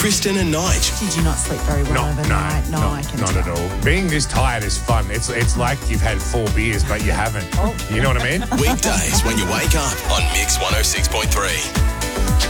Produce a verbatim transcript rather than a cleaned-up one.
Kristen and Nige. Did you not sleep very well No, overnight? no, no, no, I can not tell. at all. Being this tired is fun. It's it's like you've had four beers, but you haven't. You know what I mean? Weekdays when you wake up on Mix one oh six point three.